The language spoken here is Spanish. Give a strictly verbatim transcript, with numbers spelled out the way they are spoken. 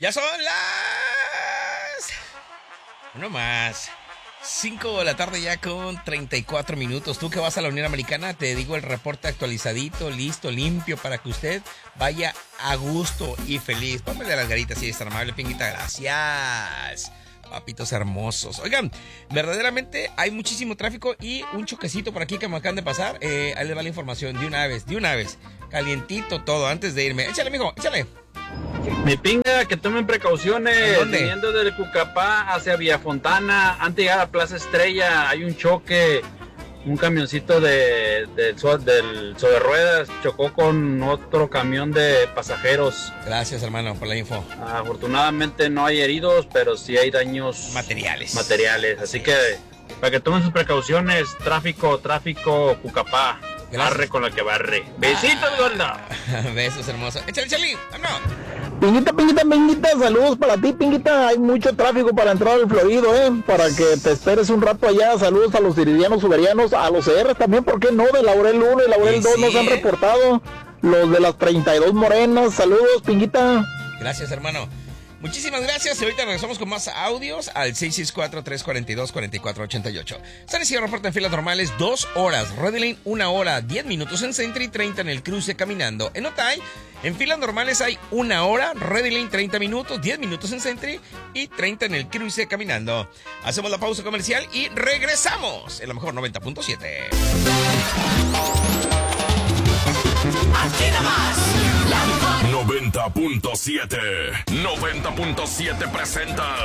Ya son las... Uno más. cinco de la tarde ya con treinta y cuatro minutos. Tú que vas a la Unión Americana, te digo el reporte actualizadito, listo, limpio, para que usted vaya a gusto y feliz. Póngale las garitas si es tan amable, Pinguita. Gracias. Papitos hermosos. Oigan, verdaderamente hay muchísimo tráfico y un choquecito por aquí que me acaban de pasar. Eh, ahí le va la información de una vez, de una vez. Calientito todo antes de irme. Échale, mijo, échale. Mi pinga, que tomen precauciones. Viniendo del Cucapá hacia Villafontana, antes de llegar a Plaza Estrella, hay un choque. Un camioncito de, de, de, del sobre ruedas chocó con otro camión de pasajeros. Gracias, hermano, por la info. Afortunadamente no hay heridos, pero sí hay daños materiales. Materiales. Así, Así que para que tomen sus precauciones, tráfico, tráfico, Cucapá. Gracias. Barre con la que barre. Besitos, ah, gorda. Besos, hermoso. Échale, échale. Vámonos. Pinguita, Pinguita, Pinguita, saludos para ti, Pinguita. Hay mucho tráfico para entrar al Florido, ¿eh? Para que te esperes un rato allá. Saludos a los iridianos, uberianos, a los C R también, ¿por qué no? De Laurel uno y Laurel dos sí, nos han reportado. Los de las treinta y dos morenas. Saludos, Pinguita. Gracias, hermano. Muchísimas gracias. Y ahorita regresamos con más audios al seis seis cuatro, tres cuatro dos, cuatro cuatro ocho ocho. San Isidro reporta en filas normales dos horas. Red Lane una hora, diez minutos en Sentry, treinta en el cruce caminando. En Otay, en filas normales hay una hora. Red Lane treinta minutos, diez minutos en Sentry y treinta en el cruce caminando. Hacemos la pausa comercial y regresamos en la mejor noventa punto siete. Aquí nomás, la mejor noventa punto siete. noventa punto siete presenta